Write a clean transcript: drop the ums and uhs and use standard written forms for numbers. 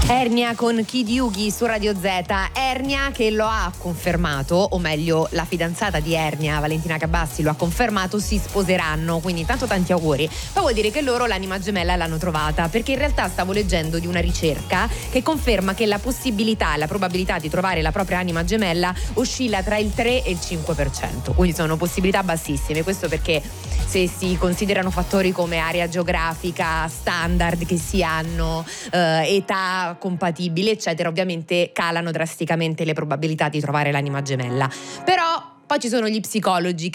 Ernia con Kid Yugi su Radio Z. Ernia che lo ha confermato, o meglio la fidanzata di Ernia, Valentina Cabassi, lo ha confermato, si sposeranno, quindi intanto tanti auguri. Poi vuol dire che loro l'anima gemella l'hanno trovata, perché in realtà stavo leggendo di una ricerca che conferma che la possibilità, la probabilità di trovare la propria anima gemella oscilla tra il 3 e il 5%, quindi sono possibilità bassissime. Questo perché se si considerano fattori come area geografica, standard che si hanno, età compatibile eccetera, ovviamente calano drasticamente le probabilità di trovare l'anima gemella. Però poi ci sono gli psicologi